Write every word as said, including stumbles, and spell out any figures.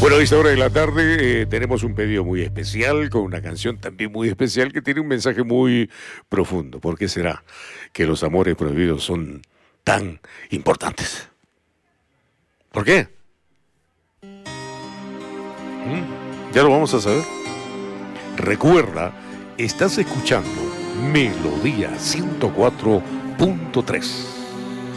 Bueno, a esta hora de la tarde eh, tenemos un pedido muy especial, con una canción también muy especial que tiene un mensaje muy profundo. ¿Por qué será que los amores prohibidos son tan importantes? ¿Por qué? ¿Mm? Ya lo vamos a saber. Recuerda, estás escuchando Melodía ciento cuatro punto tres.